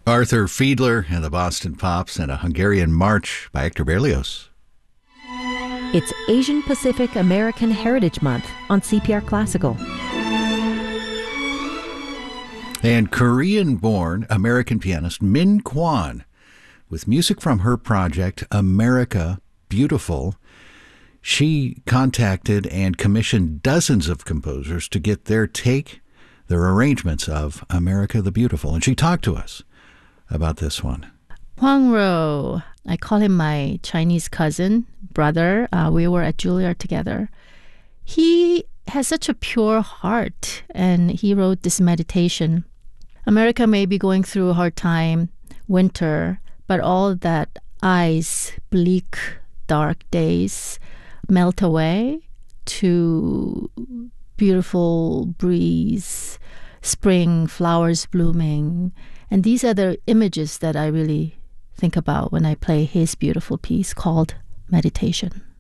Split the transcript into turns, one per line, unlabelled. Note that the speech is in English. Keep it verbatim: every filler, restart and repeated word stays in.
Arthur Fiedler and the Boston Pops and a Hungarian March by Hector Berlioz.
It's Asian Pacific American Heritage Month on C P R Classical.
And Korean-born American pianist Min Kwon, with music from her project America Beautiful. She contacted and commissioned dozens of composers to get their take, their arrangements of America the Beautiful. And she talked to us about this one.
Hwang Ro, I call him my Chinese cousin, brother. Uh, we were at Juilliard together. He has such a pure heart, and he wrote this meditation. America may be going through a hard time, winter, but all that ice, bleak, dark days melt away to beautiful breeze, spring, flowers blooming. And these are the images that I really think about when I play his beautiful piece called Meditation.